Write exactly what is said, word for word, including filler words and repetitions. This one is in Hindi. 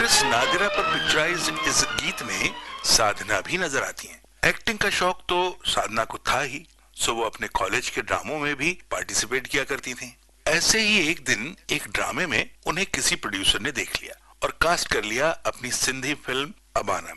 एक्ट्रेस नादिरा पर पिक्चराइज इस गीत में साधना भी नजर आती हैं। एक्टिंग का शौक तो साधना को था ही, सो वो अपने कॉलेज के ड्रामों में भी पार्टिसिपेट किया करती थी। ऐसे ही एक दिन एक ड्रामे में उन्हें किसी प्रोड्यूसर ने देख लिया और कास्ट कर लिया अपनी सिंधी फिल्म अबाना में।